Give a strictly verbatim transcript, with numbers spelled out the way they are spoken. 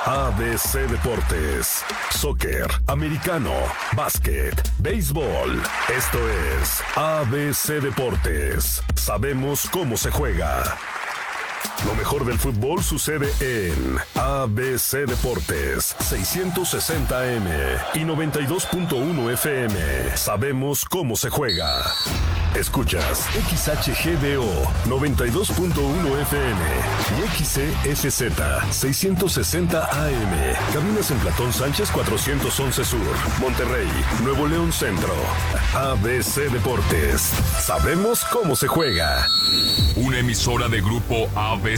A B C Deportes, soccer, americano, básquet, béisbol. Esto es A B C Deportes. Sabemos cómo se juega. Lo mejor del fútbol sucede en A B C Deportes, seiscientos sesenta A M y noventa y dos punto uno F M. Sabemos cómo se juega. Escuchas X H G D O noventa y dos punto uno F M y X C F Z seiscientos sesenta A M. Cabinas en Platón Sánchez cuatrocientos once Sur, Monterrey, Nuevo León Centro. A B C Deportes. Sabemos cómo se juega. Una emisora de Grupo A B C.